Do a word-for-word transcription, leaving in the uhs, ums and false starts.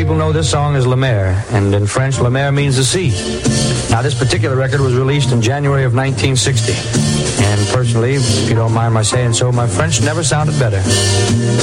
people know this song as La Mer, and in French, La Mer means the sea. Now, this particular record was released in January of nineteen sixty, and personally, if you don't mind my saying so, my French never sounded better.